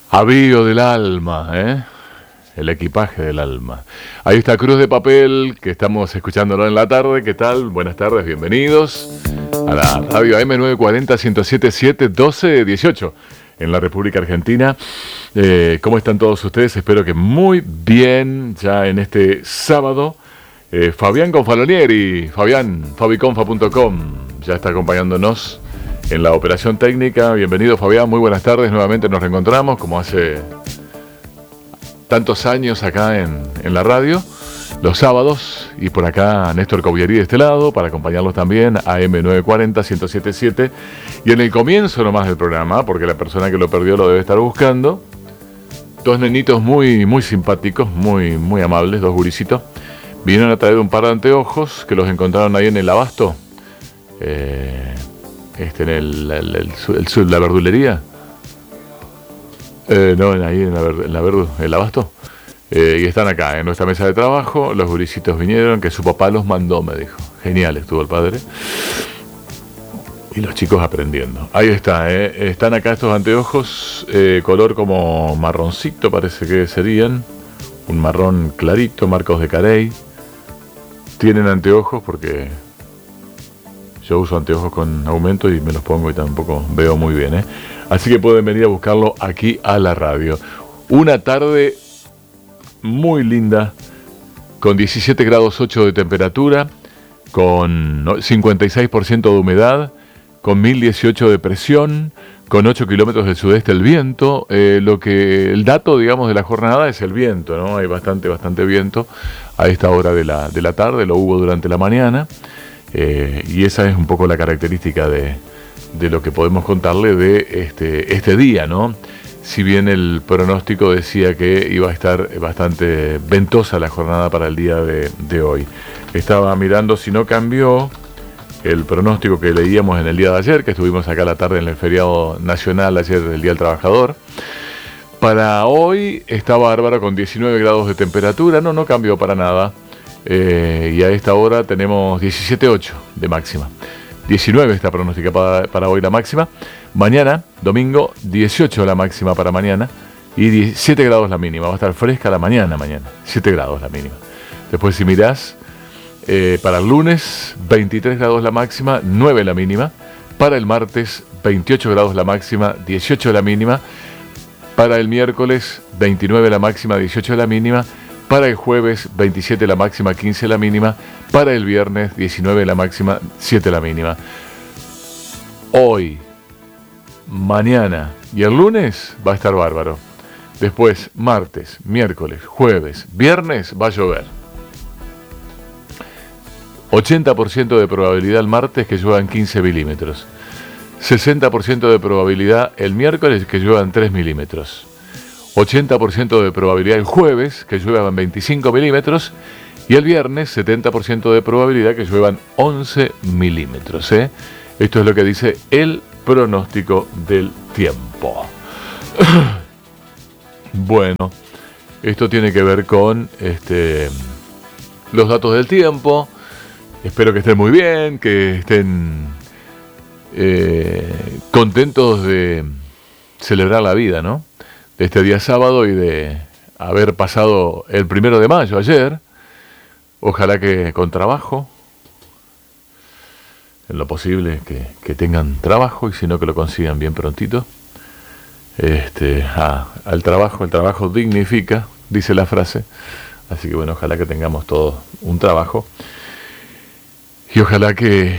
Avío del alma, ¿eh? El equipaje del alma. Ahí está Cruz de Papel, que estamos escuchándolo en la tarde. ¿Qué tal? Buenas tardes, bienvenidos a la radio AM940 1077 1218 en la República Argentina. ¿Cómo están todos ustedes? Espero que muy bien ya en este sábado. Fabián Confalonieri, Fabián, fabiconfa.com, ya está acompañándonos en la operación técnica. Bienvenido, Fabián, muy buenas tardes. Nuevamente nos reencontramos como hace tantos años acá en la radio, los sábados, y por acá Néstor Cauvieri de este lado, para acompañarlos también, AM940, 1077, y en el comienzo nomás del programa, porque la persona que lo perdió lo debe estar buscando, dos nenitos muy, muy simpáticos, muy, muy amables, dos gurisitos, vinieron a traer un par de anteojos que los encontraron ahí en el Abasto, en la verdulería. No, ahí el Abasto. Y están acá, en nuestra mesa de trabajo. Los gurisitos vinieron, que su papá los mandó, me dijo. Genial estuvo el padre. Y los chicos aprendiendo. Ahí está, están acá estos anteojos, color como marroncito, parece que serían. Un marrón clarito, marcos de Carey. Tienen anteojos porque yo uso anteojos con aumento y me los pongo y tampoco veo muy bien, Así que pueden venir a buscarlo aquí a la radio. Una tarde muy linda, con 17 grados 8 de temperatura, con 56% de humedad, con 1018 de presión, con 8 kilómetros del sudeste el viento. El dato, digamos, de la jornada es el viento, ¿no? Hay bastante viento a esta hora de la tarde, lo hubo durante la mañana. Y esa es un poco la característica de lo que podemos contarle de este día, ¿no? Si bien el pronóstico decía que iba a estar bastante ventosa la jornada para el día de hoy. Estaba mirando si no cambió el pronóstico que leíamos en el día de ayer, que estuvimos acá a la tarde en el feriado nacional, ayer el Día del Trabajador. Para hoy está bárbaro con 19 grados de temperatura, no cambió para nada. Y a esta hora tenemos 17,8 de máxima. 19 está pronosticada para hoy la máxima. Mañana, domingo, 18 la máxima para mañana. Y 17 grados la mínima. Va a estar fresca la mañana. 7 grados la mínima. Después si mirás, para el lunes, 23 grados la máxima, 9 la mínima. Para el martes, 28 grados la máxima, 18 la mínima. Para el miércoles, 29 la máxima, 18 la mínima. Para el jueves, 27 la máxima, 15 la mínima. Para el viernes, 19 la máxima, 7 la mínima. Hoy, mañana y el lunes va a estar bárbaro. Después, martes, miércoles, jueves, viernes va a llover. 80% de probabilidad el martes que lluevan 15 milímetros. 60% de probabilidad el miércoles que lluevan 3 milímetros. 80% de probabilidad el jueves, que lluevan 25 milímetros, y el viernes 70% de probabilidad que lluevan 11 milímetros. Esto es lo que dice el pronóstico del tiempo. Bueno, esto tiene que ver con los datos del tiempo. Espero que estén muy bien, que estén contentos de celebrar la vida, ¿no? De este día sábado y de haber pasado el 1 de mayo ayer. Ojalá que con trabajo, en lo posible que tengan trabajo, y si no que lo consigan bien prontito. El trabajo dignifica, dice la frase. Así que bueno, ojalá que tengamos todos un trabajo. Y ojalá que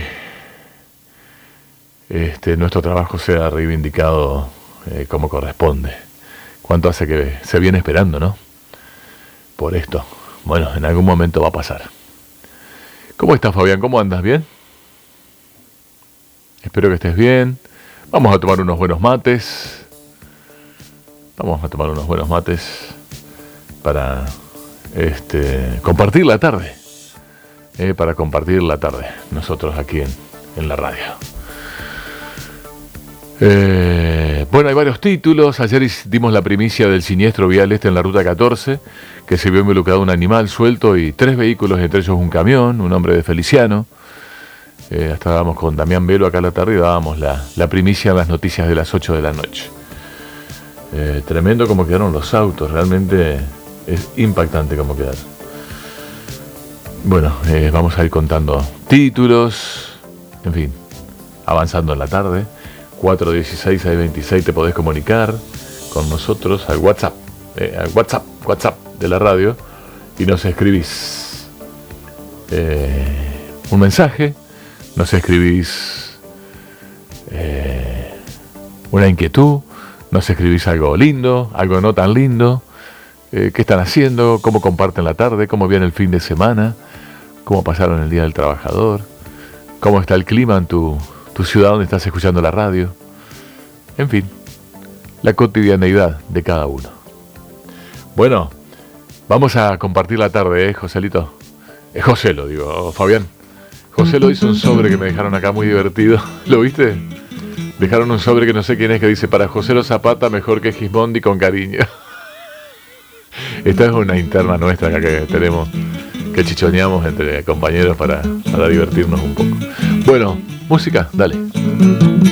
nuestro trabajo sea reivindicado como corresponde. ¿Cuánto hace que se viene esperando, no? Por esto. Bueno, en algún momento va a pasar. ¿Cómo estás, Fabián? ¿Cómo andas? ¿Bien? Espero que estés bien. Vamos a tomar unos buenos mates. Para compartir la tarde. Para compartir la tarde. Nosotros aquí en la radio. Bueno, hay varios títulos. Ayer dimos la primicia del siniestro vial en la ruta 14, que se vio involucrado un animal suelto y 3 vehículos, entre ellos un camión, un hombre de Feliciano. Estábamos con Damián Velo acá a la tarde y dábamos la primicia en las noticias de las 8 de la noche. Tremendo como quedaron los autos, realmente es impactante como quedaron. Bueno, vamos a ir contando títulos, en fin, avanzando en la tarde. 416-626 te podés comunicar con nosotros al WhatsApp de la radio, y nos escribís un mensaje, nos escribís una inquietud, nos escribís algo lindo, algo no tan lindo, qué están haciendo, cómo comparten la tarde, cómo viene el fin de semana, cómo pasaron el Día del Trabajador, cómo está el clima en tu ciudad donde estás escuchando la radio. En fin, la cotidianeidad de cada uno. Bueno, vamos a compartir la tarde, Joselito. Joselo, digo, Fabián. Joselo hizo un sobre que me dejaron acá muy divertido. ¿Lo viste? Dejaron un sobre que no sé quién es, que dice: para Joselo Zapata, mejor que Gismondi, con cariño. Esta es una interna nuestra acá que tenemos, que chichoneamos entre compañeros para divertirnos un poco. Bueno, música, dale.